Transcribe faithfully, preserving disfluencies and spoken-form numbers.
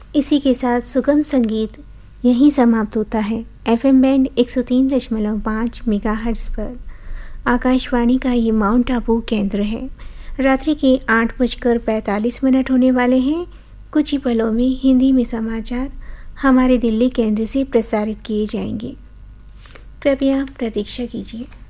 इसी के साथ सुगम संगीत यहीं समाप्त होता है। एफएम बैंड एक सौ तीन दशमलव पाँच मेगाहर्ट्ज़ पर आकाशवाणी का ये माउंट आबू केंद्र है। रात्रि के आठ बजकर पैंतालीस मिनट होने वाले हैं। कुछ ही पलों में हिंदी में समाचार हमारे दिल्ली केंद्र से प्रसारित किए जाएंगे। कृपया प्रतीक्षा कीजिए।